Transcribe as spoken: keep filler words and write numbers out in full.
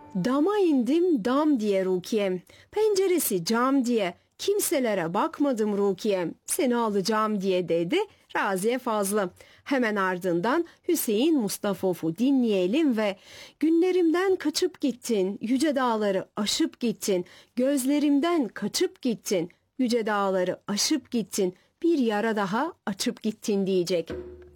Dama indim dam diye Rukiye'm, penceresi cam diye, kimselere bakmadım Rukiye'm, seni alacağım diye dedi Raziye Fazlı. Hemen ardından Hüseyin Mustafof'u dinleyelim ve günlerimden kaçıp gittin, yüce dağları aşıp gittin, gözlerimden kaçıp gittin, yüce dağları aşıp gittin, bir yara daha açıp gittin diyecek.